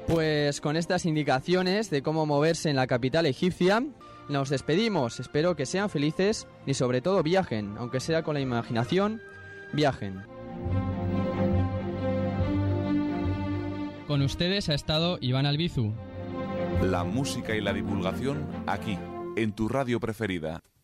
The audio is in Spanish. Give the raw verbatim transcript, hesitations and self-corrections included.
Pues con estas indicaciones de cómo moverse en la capital egipcia, nos despedimos. Espero que sean felices y sobre todo viajen, aunque sea con la imaginación, viajen. Con ustedes ha estado Iván Albizu. La música y la divulgación aquí, en tu radio preferida.